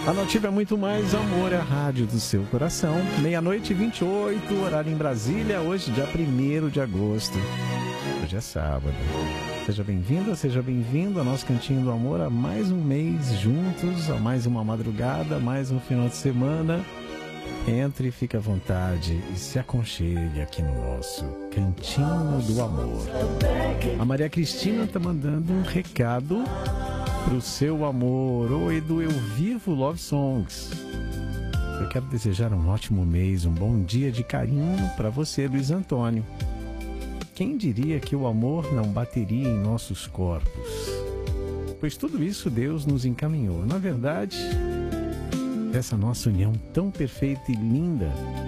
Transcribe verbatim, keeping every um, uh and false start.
A Nativa é muito mais amor, é a rádio do seu coração. Meia-noite e vinte e oito, horário em Brasília, hoje, dia primeiro de agosto. Hoje é sábado. Seja bem-vinda, seja bem-vindo ao nosso Cantinho do Amor, a mais um mês juntos, a mais uma madrugada, mais um final de semana. Entre, fique à vontade e se aconchegue aqui no nosso Cantinho do Amor. A Maria Cristina está mandando um recado pro seu amor. Oi, Edu, eu vivo Love Songs. Eu quero desejar um ótimo mês, um bom dia de carinho para você, Luiz Antônio. Quem diria que o amor não bateria em nossos corpos? Pois tudo isso Deus nos encaminhou. Na verdade, essa nossa união tão perfeita e linda